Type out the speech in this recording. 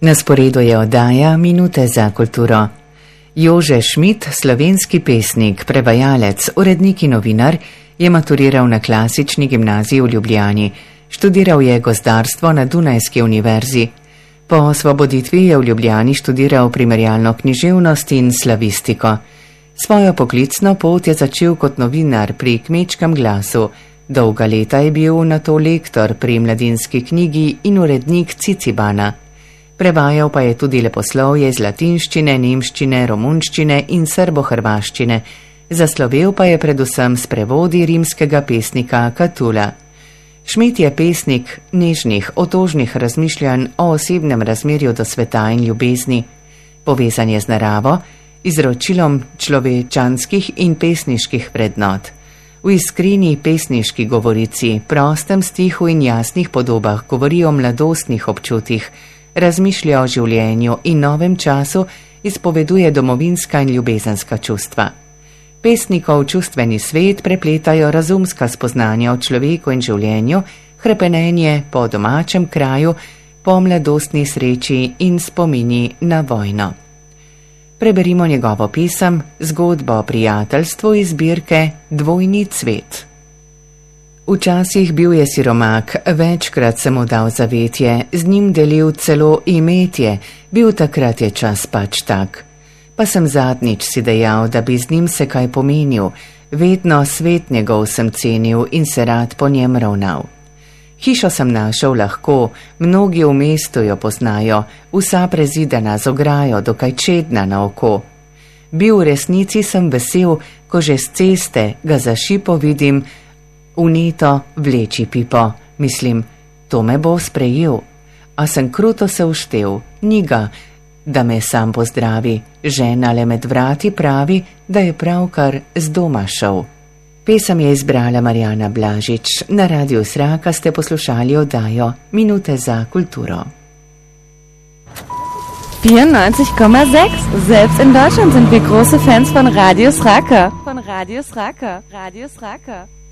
Na sporedu je oddaja Minute za kulturo. Jože Šmit, slovenski pesnik, prevajalec, urednik in novinar, je maturiral na klasični gimnaziji v Ljubljani. Študiral je gozdarstvo na Dunajski univerzi. Po osvoboditvi je v Ljubljani študiral primerjalno književnost in slavistiko. Svojo poklicno pot je začel kot novinar pri Kmečkem glasu. Dolga leta je bil nato lektor pri Mladinski knjigi in urednik Cicibana. Prevajal pa je tudi leposlovje iz latinščine, nemščine, romunščine in srbohrvaščine. Zaslovel pa je predvsem s prevodi rimskega pesnika Catula. Šmit je pesnik nežnih, otožnih razmišljanj o osebnem razmerju do sveta in ljubezni. Povezan je z naravo, izročilom človečanskih in pesniških vrednot. V iskreni pesniški govorici, prostem stihu in jasnih podobah govori o mladostnih občutih, razmišlja o življenju in novem času, izpoveduje domovinska in ljubezenska čustva. Pesnikov čustveni svet prepletajo razumska spoznanja o človeku in življenju, hrepenenje po domačem kraju, po mladostni sreči in spomini na vojno. Preberimo njegovo pisem Zgodba o prijateljstvu iz zbirke Dvojni cvet. Včasih bil je siromak, večkrat sem mu dal zavetje, z njim delil celo imetje, bil takrat je čas pač tak. Pa sem zadnjič si dejal, da bi z njim se kaj pomenil, vedno svet njegov sem cenil in se rad po njem ravnal. Hišo sem našel lahko, mnogi v mestu jo poznajo, vsa prezidana z ograjo, dokaj čedna na oko. Bil v resnici sem vesel, ko že z ceste ga za šipo vidim, vneto vleči pipo, mislim, to me bo sprejel. A sem kruto se vštev, ni ga, da me sam pozdravi, žena le med vrati pravi, da je pravkar z doma šel. Pesem je izbrala Marjana Blažič. Na Radiu Sraka ste poslušali oddajo Minute za kulturo. 94,6. Selbst in Deutschland sind wir große Fans von Radio Sraka.